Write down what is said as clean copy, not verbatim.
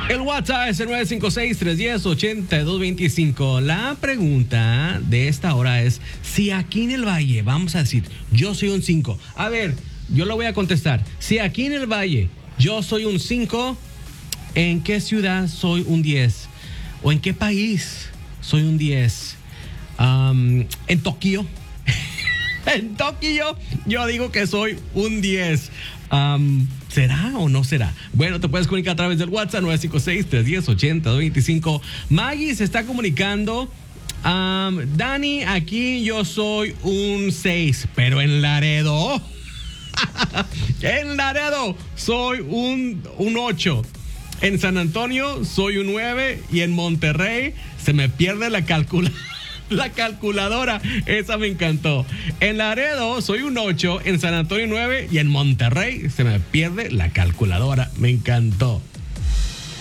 El WhatsApp es el 956-310-8225. La pregunta de esta hora es, si aquí en el Valle, vamos a decir, yo soy un 5. A ver, yo lo voy a contestar. Si aquí en el Valle yo soy un 5, ¿en qué ciudad soy un 10? ¿O en qué país soy un 10? En Tokio. En Tokio yo digo que soy un 10. ¿Será o no será? Bueno, te puedes comunicar a través del WhatsApp 956-310-8225. Maggie se está comunicando. Dani, aquí yo soy un 6, pero en Laredo. En Laredo soy un 8. En San Antonio soy un 9 y en Monterrey se me pierde la calculadora. Esa me encantó. En Laredo soy un 8, en San Antonio 9 y en Monterrey se me pierde la calculadora. Me encantó.